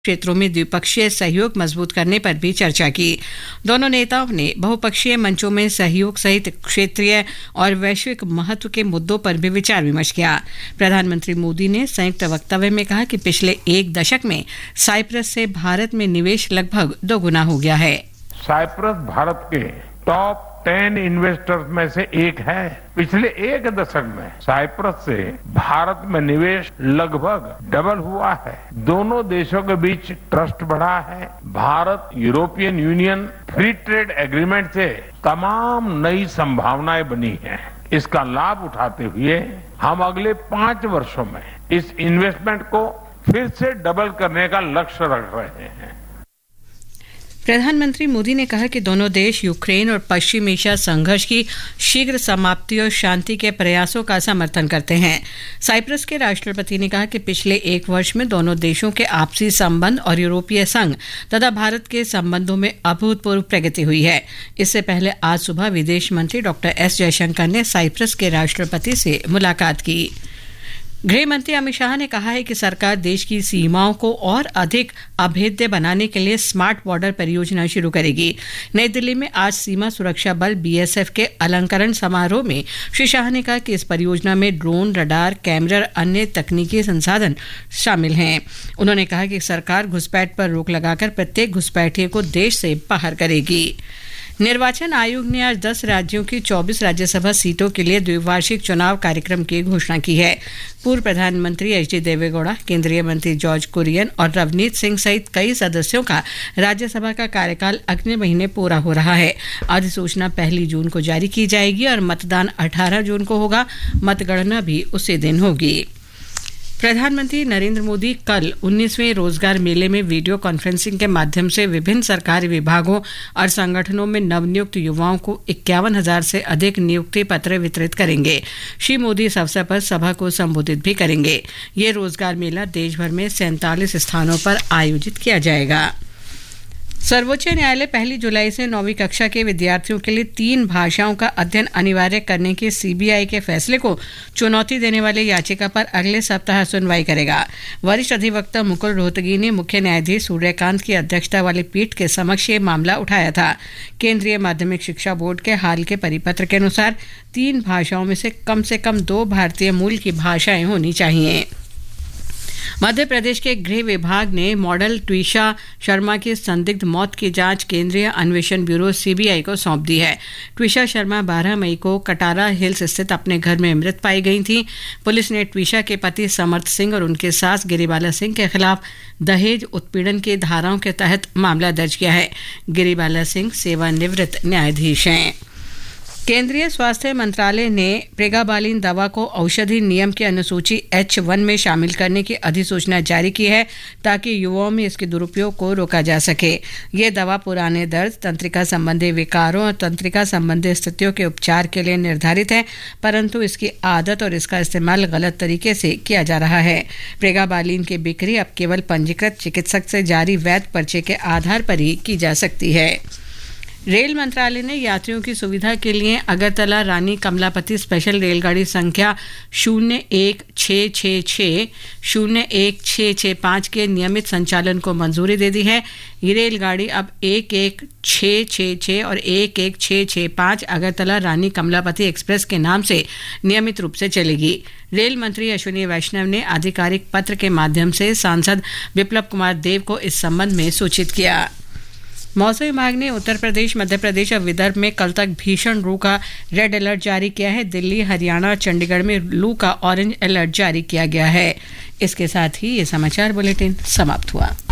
क्षेत्रों में द्विपक्षीय सहयोग मजबूत करने पर भी चर्चा की। दोनों नेताओं ने बहुपक्षीय मंचों में सहयोग सहित क्षेत्रीय और वैश्विक महत्व के मुद्दों पर भी विचार विमर्श किया। प्रधानमंत्री मोदी ने संयुक्त वक्तव्य में कहा कि पिछले एक दशक में साइप्रस से भारत में निवेश लगभग 2 गुना हो गया है। साइप्रस भारत के टॉप 10 इन्वेस्टर्स में से एक है। पिछले एक दशक में साइप्रस से भारत में निवेश लगभग डबल हुआ है। दोनों देशों के बीच ट्रस्ट बढ़ा है। Bharat European union free trade agreement से तमाम नई संभावनाएं बनी हैं। इसका लाभ उठाते हुए हम अगले 5 वर्षों में इस इन्वेस्टमेंट को फिर से डबल करने का लक्ष्य रख रहे हैं। प्रधानमंत्री मोदी ने कहा कि दोनों देश यूक्रेन और पश्चिम एशिया संघर्ष की शीघ्र समाप्ति और शांति के प्रयासों का समर्थन करते हैं। साइप्रस के राष्ट्रपति ने कहा कि पिछले 1 वर्ष में दोनों देशों के आपसी संबंध और यूरोपीय संघ तथा भारत के संबंधों में अभूतपूर्व प्रगति हुई है। इससे पहले आज सुबह विदेश मंत्री डॉक्टर एस जयशंकर ने साइप्रस के राष्ट्रपति से मुलाकात की। गृह मंत्री अमित शाह ने कहा है कि सरकार देश की सीमाओं को और अधिक अभेद्य बनाने के लिए स्मार्ट बॉर्डर परियोजना शुरू करेगी। नई दिल्ली में आज सीमा सुरक्षा बल बीएसएफ के अलंकरण समारोह में श्री शाह ने कहा कि इस परियोजना में ड्रोन, रडार, कैमरे और अन्य तकनीकी संसाधन शामिल हैं। उन्होंने कहा कि सरकार घुसपैठ पर रोक लगाकर प्रत्येक घुसपैठिए को देश से बाहर करेगी। निर्वाचन आयोग ने आज 10 राज्यों की 24 राज्यसभा सीटों के लिए द्विवार्षिक चुनाव कार्यक्रम की घोषणा की है। पूर्व प्रधानमंत्री एच डी देवेगौड़ा, केंद्रीय मंत्री जॉर्ज कुरियन और रवनीत सिंह सहित कई सदस्यों का राज्यसभा का कार्यकाल अगले महीने पूरा हो रहा है। अधिसूचना 1 जून को जारी की जाएगी और मतदान 18 जून को होगा। मतगणना भी उसी दिन होगी। प्रधानमंत्री नरेंद्र मोदी कल 19वें रोजगार मेले में वीडियो कॉन्फ्रेंसिंग के माध्यम से विभिन्न सरकारी विभागों और संगठनों में नवनियुक्त युवाओं को 51,000 से अधिक नियुक्ति पत्र वितरित करेंगे। श्री मोदी इस अवसर पर सभा को संबोधित भी करेंगे। ये रोजगार मेला देश भर में 47 स्थानों पर आयोजित किया जाएगा। सर्वोच्च न्यायालय 1 जुलाई से 9वीं कक्षा के विद्यार्थियों के लिए 3 भाषाओं का अध्ययन अनिवार्य करने के सीबीआई के फैसले को चुनौती देने वाली याचिका पर अगले सप्ताह सुनवाई करेगा। वरिष्ठ अधिवक्ता मुकुल रोहतगी ने मुख्य न्यायाधीश सूर्यकांत की अध्यक्षता वाली पीठ के समक्ष ये मामला उठाया था। केंद्रीय माध्यमिक शिक्षा बोर्ड के हाल के परिपत्र के अनुसार 3 भाषाओं में से कम 2 भारतीय मूल की भाषाएं होनी चाहिए। मध्य प्रदेश के गृह विभाग ने मॉडल ट्विशा शर्मा की संदिग्ध मौत की जांच केंद्रीय अन्वेषण ब्यूरो सीबीआई को सौंप दी है। ट्विशा शर्मा 12 मई को कटारा हिल्स स्थित अपने घर में मृत पाई गई थी। पुलिस ने ट्विशा के पति समर्थ सिंह और उनके सास गिरिबाला सिंह के खिलाफ दहेज उत्पीड़न की धाराओं के तहत मामला दर्ज किया है। गिरिबाला सिंह सेवानिवृत्त न्यायाधीश हैं। केंद्रीय स्वास्थ्य मंत्रालय ने प्रेगाबालिन दवा को औषधि नियम की अनुसूची H1 में शामिल करने की अधिसूचना जारी की है ताकि युवाओं में इसके दुरुपयोग को रोका जा सके। ये दवा पुराने दर्द, तंत्रिका संबंधी विकारों और तंत्रिका संबंधी स्थितियों के उपचार के लिए निर्धारित है, परंतु इसकी आदत और इसका इस्तेमाल गलत तरीके से किया जा रहा है। प्रेगाबालिन की बिक्री अब केवल पंजीकृत चिकित्सक से जारी वैध पर्चे के आधार पर ही की जा सकती है। रेल मंत्रालय ने यात्रियों की सुविधा के लिए अगरतला रानी कमलापति स्पेशल रेलगाड़ी संख्या 01666-01665 के नियमित संचालन को मंजूरी दे दी है। ये रेलगाड़ी अब 11666 और 11665 अगरतला रानी कमलापति एक्सप्रेस के नाम से नियमित रूप से चलेगी। रेल मंत्री अश्विनी वैष्णव ने आधिकारिक पत्र के माध्यम से सांसद विप्लव कुमार देव को इस संबंध में सूचित किया। मौसम विभाग ने उत्तर प्रदेश, मध्य प्रदेश और विदर्भ में कल तक भीषण लू का रेड अलर्ट जारी किया है। दिल्ली, हरियाणा और चंडीगढ़ में लू का ऑरेंज अलर्ट जारी किया गया है। इसके साथ ही ये समाचार बुलेटिन समाप्त हुआ।